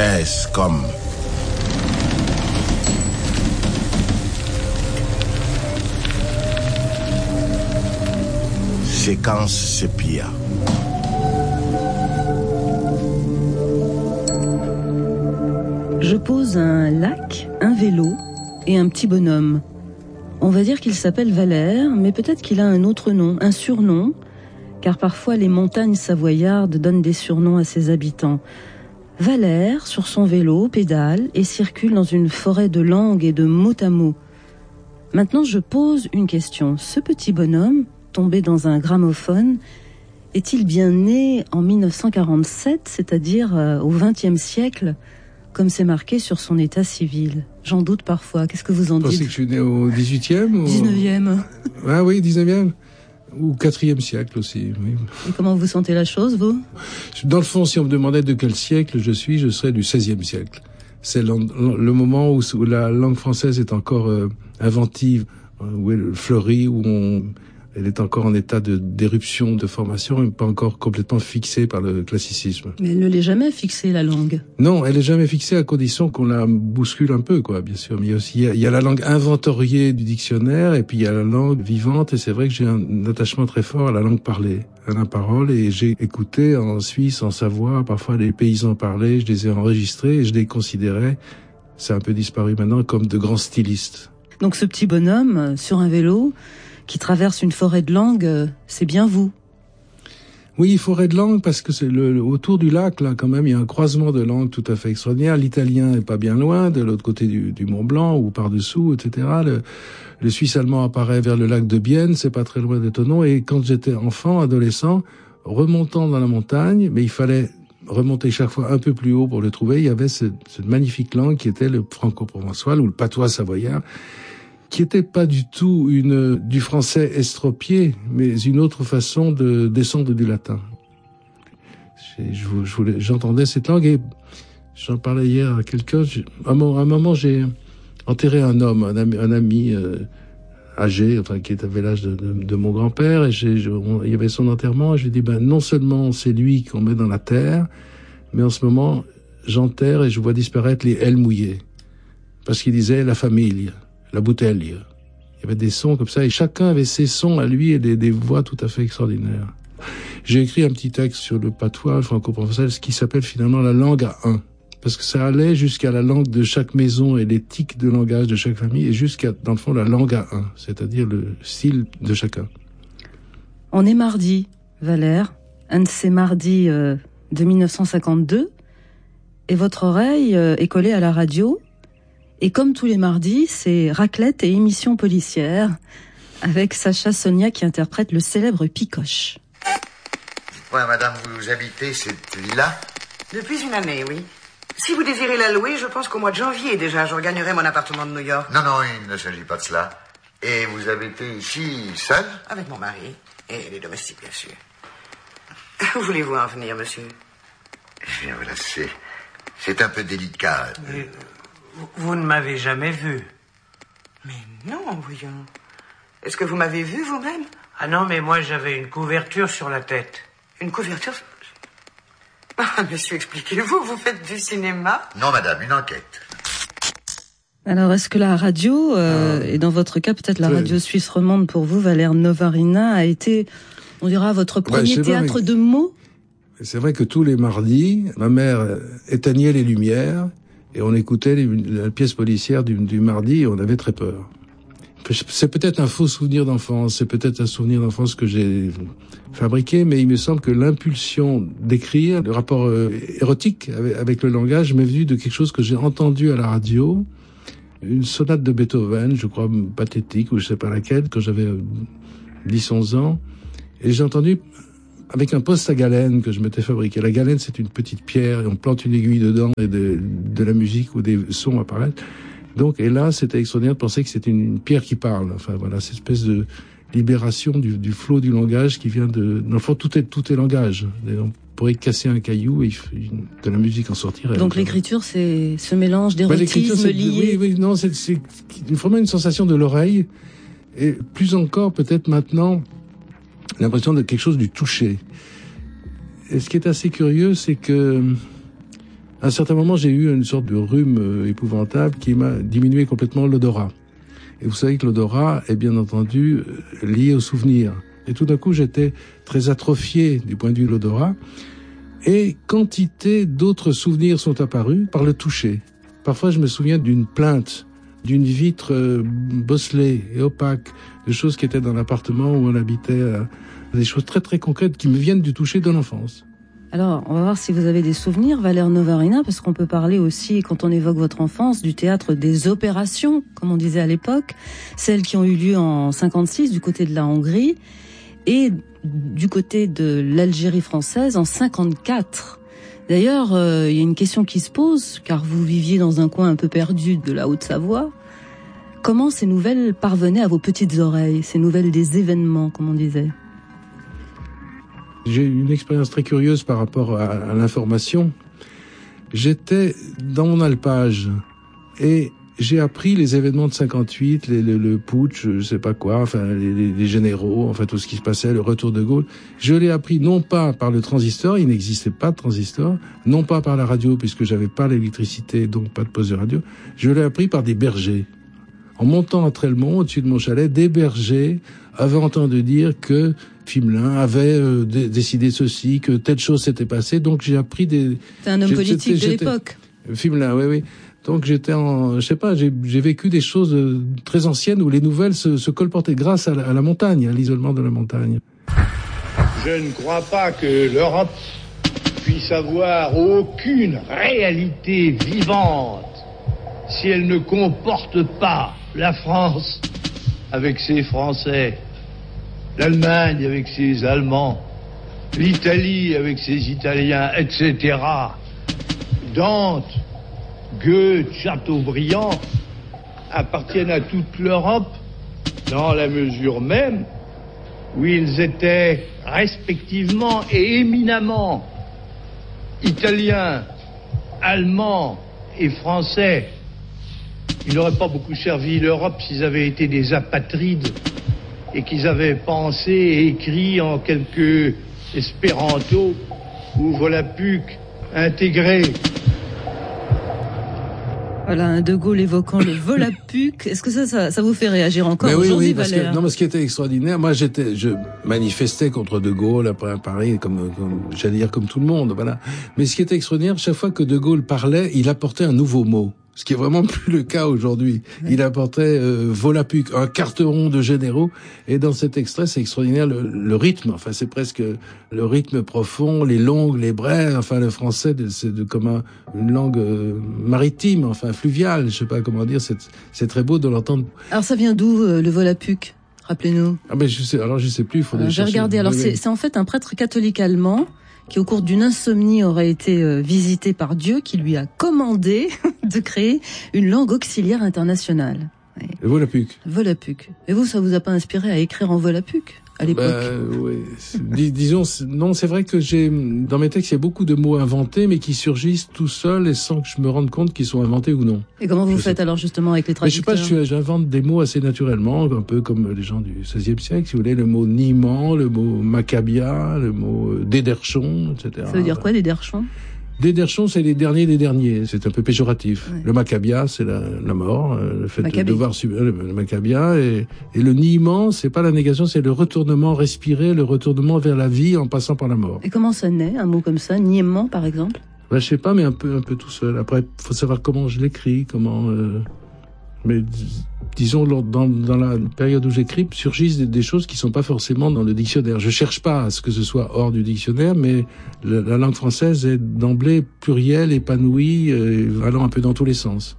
S comme séquence sépia. Je pose un lac, un vélo et un petit bonhomme. On va dire qu'il s'appelle Valère, mais peut-être qu'il a un autre nom, un surnom, car parfois les montagnes savoyardes donnent des surnoms à ses habitants. Valère, sur son vélo, pédale et circule dans une forêt de langues et de mots à mots. Maintenant, je pose une question. Ce petit bonhomme, tombé dans un gramophone, est-il bien né en 1947, c'est-à-dire au XXe siècle, comme c'est marqué sur son état civil? J'en doute parfois. Qu'est-ce que vous en dites? Vous pensez que je suis né au 18e ou... 19e. Ah oui, 19e. Ou 4e siècle aussi, oui. Et comment vous sentez la chose, vous? Dans le fond, si on me demandait de quel siècle je serais du 16e siècle. C'est le moment où la langue française est encore inventive, où elle fleurit, où elle est encore en état d'éruption, de formation, et pas encore complètement fixée par le classicisme. Mais elle ne l'est jamais fixée, la langue. Non, elle est jamais fixée à condition qu'on la bouscule un peu, quoi, bien sûr. Mais il y a la langue inventoriée du dictionnaire, et puis il y a la langue vivante, et c'est vrai que j'ai un attachement très fort à la langue parlée, à la parole, et j'ai écouté en Suisse, en Savoie, parfois les paysans parlaient, je les ai enregistrés, et je les considérais, c'est un peu disparu maintenant, comme de grands stylistes. Donc ce petit bonhomme, sur un vélo, qui traverse une forêt de langues, c'est bien vous. Oui, forêt de langues, parce que c'est autour du lac, là, quand même, il y a un croisement de langues tout à fait extraordinaire. L'italien est pas bien loin, de l'autre côté du Mont Blanc, ou par-dessous, etc. Le suisse allemand apparaît vers le lac de Bienne, c'est pas très loin de Thonon. Et quand j'étais enfant, adolescent, remontant dans la montagne, mais il fallait remonter chaque fois un peu plus haut pour le trouver, il y avait cette magnifique langue qui était le franco-provençal, ou le patois savoyard, qui était pas du tout du français estropié, mais une autre façon de descendre du latin. J'entendais cette langue et j'en parlais hier à quelqu'un. À un moment, j'ai enterré un homme, un ami âgé, enfin qui avait l'âge de mon grand-père, et il y avait son enterrement. Et je lui ai dit, non seulement c'est lui qu'on met dans la terre, mais en ce moment j'enterre et je vois disparaître les L mouillées, parce qu'il disait la famille. La bouteille. Il y avait des sons comme ça, et chacun avait ses sons à lui et des voix tout à fait extraordinaires. J'ai écrit un petit texte sur le patois franco-provençal, ce qui s'appelle finalement la langue à un. Parce que ça allait jusqu'à la langue de chaque maison et les tics de langage de chaque famille, et jusqu'à, dans le fond, la langue à un, c'est-à-dire le style de chacun. On est mardi, Valère, un de ces mardis de 1952, et votre oreille est collée à la radio. Et comme tous les mardis, c'est raclette et émission policière, avec Sacha Sonia qui interprète le célèbre Picoche. Ouais, madame, vous habitez cette villa? Depuis une année, oui. Si vous désirez la louer, je pense qu'au mois de janvier déjà, je regagnerai mon appartement de New York. Non, il ne s'agit pas de cela. Et vous habitez ici seul? Avec mon mari et les domestiques, bien sûr. Où voulez-vous en venir, monsieur? Eh bien, voilà, c'est un peu délicat. Mais vous ne m'avez jamais vu. Mais non, voyons. Est-ce que vous m'avez vu vous-même? Ah non, mais moi j'avais une couverture sur la tête. Une couverture? Ah, monsieur, expliquez-vous, vous faites du cinéma? Non, madame, une enquête. Alors, est-ce que la radio, et dans votre cas, peut-être la radio suisse romande pour vous, Valère Novarina, a été, on dira, votre premier théâtre de mots? C'est vrai que tous les mardis, ma mère éteignait les lumières, et on écoutait la pièce policière du mardi et on avait très peur. C'est peut-être un faux souvenir d'enfance, c'est peut-être un souvenir d'enfance que j'ai fabriqué, mais il me semble que l'impulsion d'écrire, le rapport érotique avec le langage m'est venu de quelque chose que j'ai entendu à la radio, une sonate de Beethoven, je crois pathétique, ou je sais pas laquelle, quand j'avais 10-11 ans, et j'ai entendu avec un poste à galène que je m'étais fabriqué. La galène, c'est une petite pierre, et on plante une aiguille dedans, et de la musique ou des sons apparaissent. Donc, et là, c'était extraordinaire de penser que c'était une pierre qui parle. Enfin, voilà, cette espèce de libération du flot du langage qui vient de... Dans le fond, tout est langage. Et on pourrait casser un caillou et de la musique en sortirait. Donc l'écriture, c'est ce mélange d'érotisme lié... Oui, non, c'est vraiment une sensation de l'oreille. Et plus encore, peut-être maintenant, l'impression de quelque chose du toucher. Et ce qui est assez curieux, c'est que À un certain moment, j'ai eu une sorte de rhume épouvantable qui m'a diminué complètement l'odorat. Et vous savez que l'odorat est bien entendu lié au souvenir. Et tout d'un coup, j'étais très atrophié du point de vue de l'odorat. Et quantité d'autres souvenirs sont apparus par le toucher. Parfois, je me souviens d'une plainte, d'une vitre bosselée et opaque, de choses qui étaient dans l'appartement où on habitait, des choses très très concrètes qui me viennent du toucher de l'enfance. Alors, on va voir si vous avez des souvenirs, Valère Novarina, parce qu'on peut parler aussi, quand on évoque votre enfance, du théâtre des opérations, comme on disait à l'époque, celles qui ont eu lieu en 56 du côté de la Hongrie, et du côté de l'Algérie française en 54. D'ailleurs, il y a une question qui se pose, car vous viviez dans un coin un peu perdu de la Haute-Savoie. Comment ces nouvelles parvenaient à vos petites oreilles, ces nouvelles des événements, comme on disait ? J'ai eu une expérience très curieuse par rapport à l'information. J'étais dans mon alpage et j'ai appris les événements de 58, le putsch, je sais pas quoi, enfin les généraux, enfin tout ce qui se passait, le retour de Gaulle. Je l'ai appris non pas par le transistor, il n'existait pas de transistor, non pas par la radio puisque j'avais pas l'électricité, donc pas de poste de radio. Je l'ai appris par des bergers. En montant à Trelmont, au-dessus de mon chalet, des bergers avaient entendu dire que Fimelin avait décidé ceci, que telle chose s'était passée. Donc j'ai appris des... C'est un homme politique de l'époque. Fimelin, oui. Donc j'étais j'ai vécu des choses très anciennes où les nouvelles se colportaient grâce à la montagne, à l'isolement de la montagne. Je ne crois pas que l'Europe puisse avoir aucune réalité vivante si elle ne comporte pas la France avec ses Français, l'Allemagne avec ses Allemands, l'Italie avec ses Italiens, etc. Dante, Goethe, Chateaubriand appartiennent à toute l'Europe dans la mesure même où ils étaient respectivement et éminemment italiens, allemands et français. Ils n'auraient pas beaucoup servi l'Europe s'ils avaient été des apatrides et qu'ils avaient pensé et écrit en quelques espéranto ou volapük intégrés. Voilà, un De Gaulle évoquant le volapük. Est-ce que ça vous fait réagir encore aujourd'hui, oui, parce Valère ? mais ce qui était extraordinaire, moi je manifestais contre De Gaulle après à Paris, comme j'allais dire comme tout le monde, voilà. Mais ce qui était extraordinaire, chaque fois que De Gaulle parlait, il apportait un nouveau mot. Ce qui est vraiment plus le cas aujourd'hui. Oui. Il apportait volapük, un carteron de généraux. Et dans cet extrait, c'est extraordinaire le rythme. Enfin, c'est presque le rythme profond, les longues, les brèves. Enfin, le français, c'est comme une langue maritime, enfin fluviale. Je sais pas comment dire. C'est très beau de l'entendre. Alors, ça vient d'où le volapük ? Rappelez-nous. Ah ben je sais plus. Il faudrait chercher. J'ai regardé. Alors, c'est en fait un prêtre catholique allemand qui au cours d'une insomnie aurait été visité par Dieu, qui lui a commandé de créer une langue auxiliaire internationale. Oui. Le volapük. Volapük. Et vous, ça vous a pas inspiré à écrire en volapük à l'époque? Oui. Disons, non, c'est vrai que dans mes textes, il y a beaucoup de mots inventés, mais qui surgissent tout seuls et sans que je me rende compte qu'ils sont inventés ou non. Et comment vous faites alors justement avec les traducteurs? Je sais pas, j'invente des mots assez naturellement, un peu comme les gens du XVIe siècle, si vous voulez, le mot niemand, le mot maccabia, le mot déderchon, etc. Ça veut dire quoi, déderchon? Déderchon, c'est les derniers des derniers. C'est un peu péjoratif. Ouais. Le maccabia, c'est la mort, le fait de devoir subir le maccabia. Et le niement, c'est pas la négation, c'est le retournement respiré, le retournement vers la vie en passant par la mort. Et comment ça naît, un mot comme ça, niement, par exemple? Je sais pas, mais un peu tout seul. Après, faut savoir comment je l'écris, mais disons, dans la période où j'écris, surgissent des choses qui sont pas forcément dans le dictionnaire. Je cherche pas à ce que ce soit hors du dictionnaire, mais la langue française est d'emblée plurielle, épanouie, allant un peu dans tous les sens.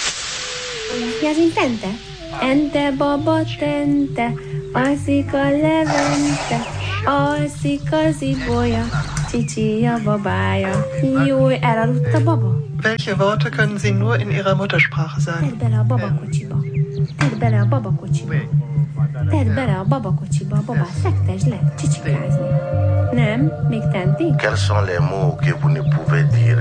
Ente bobo tente, pasika levente, ossika ziboya, titia babaya, io era rutta bobo. Welche Worte können Sie nur in Ihrer Muttersprache sagen? Terbera baba kocsiba, terbera baba kocsiba, terbera baba kocsiba, baba szektes le csicsikázni. Nem, még tenti? Quels sont les mots que vous ne pouvez dire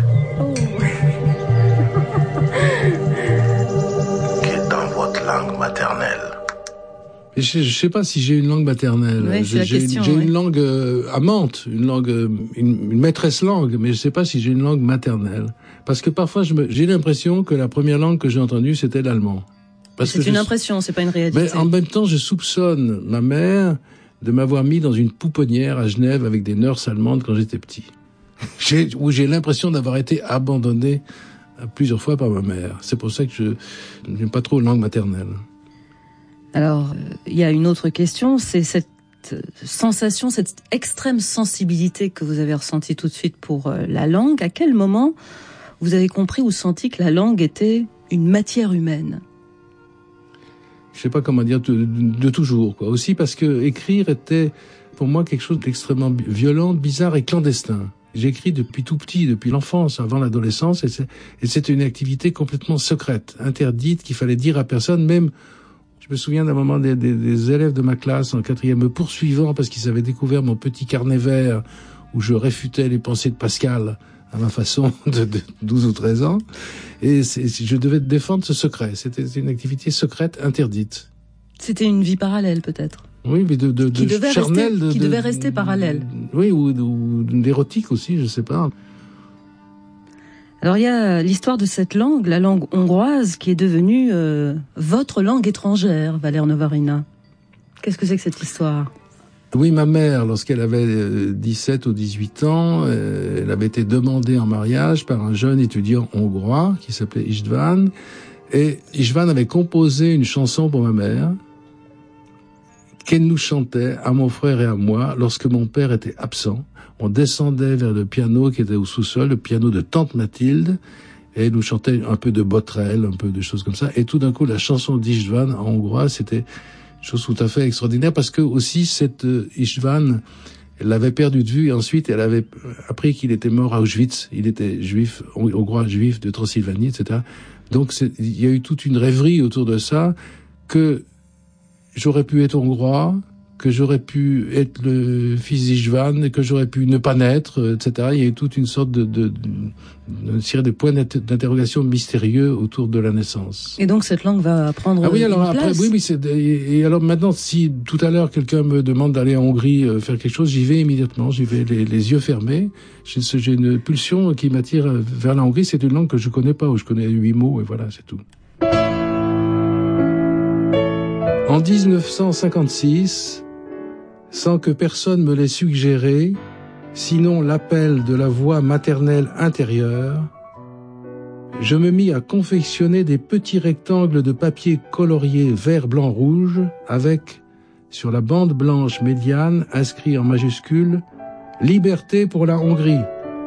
que dans votre langue maternelle? je sais pas si j'ai une langue maternelle. Oui, j'ai une langue amante, une maîtresse langue, mais je sais pas si j'ai une langue maternelle. Parce que parfois, j'ai l'impression que la première langue que j'ai entendue, c'était l'allemand. C'est une impression, c'est pas une réalité. Mais en même temps, je soupçonne ma mère de m'avoir mis dans une pouponnière à Genève avec des nurses allemandes quand j'étais petit. Où j'ai l'impression d'avoir été abandonné plusieurs fois par ma mère. C'est pour ça que je n'aime pas trop langue maternelle. Alors, il y a une autre question, c'est cette sensation, cette extrême sensibilité que vous avez ressentie tout de suite pour la langue. À quel moment vous avez compris ou senti que la langue était une matière humaine ? Je sais pas comment dire, de toujours, quoi. Aussi parce que écrire était, pour moi, quelque chose d'extrêmement violent, bizarre et clandestin. J'écris depuis tout petit, depuis l'enfance, avant l'adolescence, et c'était une activité complètement secrète, interdite, qu'il fallait dire à personne, même. Je me souviens d'un moment des élèves de ma classe en 4e me poursuivant parce qu'ils avaient découvert mon petit carnet vert où je réfutais les pensées de Pascal à ma façon de 12 ou 13 ans. Et je devais défendre ce secret. C'était une activité secrète interdite. C'était une vie parallèle, peut-être. Oui, mais qui devait rester parallèle. Oui, ou d'érotique aussi, je sais pas. Alors il y a l'histoire de cette langue, la langue hongroise, qui est devenue votre langue étrangère, Valère Novarina. Qu'est-ce que c'est que cette histoire ? Oui, ma mère, lorsqu'elle avait 17 ou 18 ans, elle avait été demandée en mariage par un jeune étudiant hongrois qui s'appelait István. Et István avait composé une chanson pour ma mère qu'elle nous chantait, à mon frère et à moi, lorsque mon père était absent. On descendait vers le piano qui était au sous-sol, le piano de tante Mathilde, et elle nous chantait un peu de Botrel, un peu de choses comme ça. Et tout d'un coup, la chanson d'István en hongrois, c'était une chose tout à fait extraordinaire, parce que aussi cette István, elle l'avait perdu de vue, et ensuite elle avait appris qu'il était mort à Auschwitz. Il était juif, hongrois juif de Transylvanie, etc. Donc il y a eu toute une rêverie autour de ça, que j'aurais pu être hongrois, que j'aurais pu être le fils d'István, que j'aurais pu ne pas naître, etc. Il y a eu toute une sorte de points d'interrogation mystérieux autour de la naissance. Et donc cette langue va prendre oui, alors une après, place. oui, et alors maintenant, si tout à l'heure quelqu'un me demande d'aller en Hongrie faire quelque chose, j'y vais immédiatement, j'y vais les yeux fermés. J'ai une pulsion qui m'attire vers la Hongrie. C'est une langue que je connais pas, où je connais 8 mots, et voilà, c'est tout. En 1956, sans que personne me l'ait suggéré, sinon l'appel de la voix maternelle intérieure, je me mis à confectionner des petits rectangles de papier colorié vert, blanc, rouge, avec, sur la bande blanche médiane, inscrit en majuscule « Liberté pour la Hongrie ».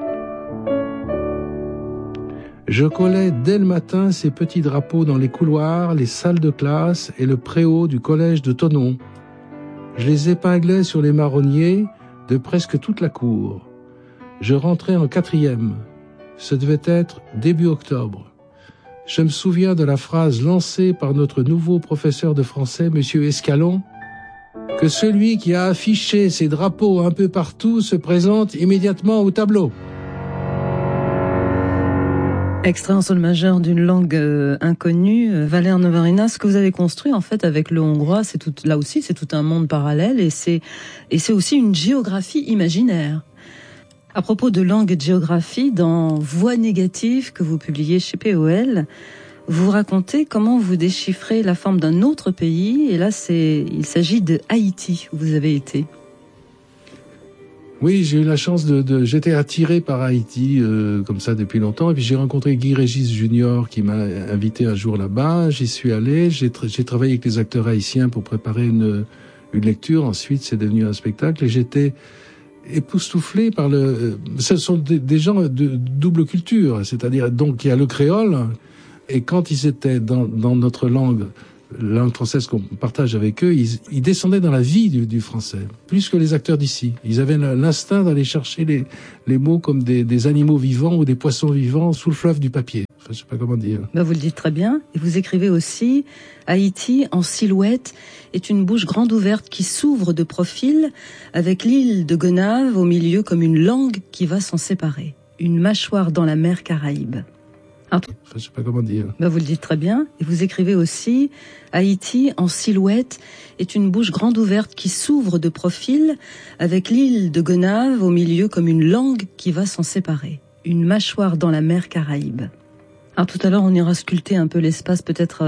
Je collais dès le matin ces petits drapeaux dans les couloirs, les salles de classe et le préau du collège de Thonon. Je les épinglais sur les marronniers de presque toute la cour. Je rentrais en 4e. Ce devait être début octobre. Je me souviens de la phrase lancée par notre nouveau professeur de français, Monsieur Escalon, que celui qui a affiché ces drapeaux un peu partout se présente immédiatement au tableau. Extrait en sol majeur d'une langue inconnue. Valère Novarina, ce que vous avez construit en fait avec le hongrois, c'est tout un monde parallèle et c'est aussi une géographie imaginaire. À propos de langue et de géographie, dans Voix négative que vous publiez chez POL, vous racontez comment vous déchiffrez la forme d'un autre pays, et là il s'agit de Haïti où vous avez été. Oui, j'ai eu la chance j'étais attiré par Haïti comme ça depuis longtemps, et puis j'ai rencontré Guy Régis Junior qui m'a invité un jour là-bas. J'y suis allé, j'ai travaillé avec les acteurs haïtiens pour préparer une lecture. Ensuite, c'est devenu un spectacle, et j'étais époustouflé par ce sont des gens de double culture, c'est-à-dire donc il y a le créole, et quand ils étaient dans notre langue française qu'on partage avec eux, ils descendaient dans la vie du français, plus que les acteurs d'ici. Ils avaient l'instinct d'aller chercher les mots comme des animaux vivants ou des poissons vivants sous le fleuve du papier. Enfin, je sais pas comment dire. Vous le dites très bien. Et vous écrivez aussi, Haïti, en silhouette, est une bouche grande ouverte qui s'ouvre de profil, avec l'île de Gonave au milieu comme une langue qui va s'en séparer. Une mâchoire dans la mer Caraïbe. Enfin, je sais pas comment dire. Vous le dites très bien. Et vous écrivez aussi, Haïti, en silhouette, est une bouche grande ouverte qui s'ouvre de profil, avec l'île de Gonâve au milieu comme une langue qui va s'en séparer. Une mâchoire dans la mer Caraïbe. Alors tout à l'heure, on ira sculpter un peu l'espace peut-être